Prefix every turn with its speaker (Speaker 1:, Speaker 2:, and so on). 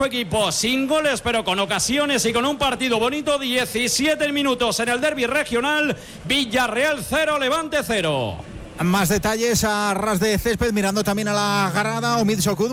Speaker 1: equipo sin goles pero con ocasiones y con un partido bonito. 17 minutos en el derbi regional. Villarreal 0, Levante 0.
Speaker 2: Más detalles a ras de césped, mirando también a la grada. Omid Sokud.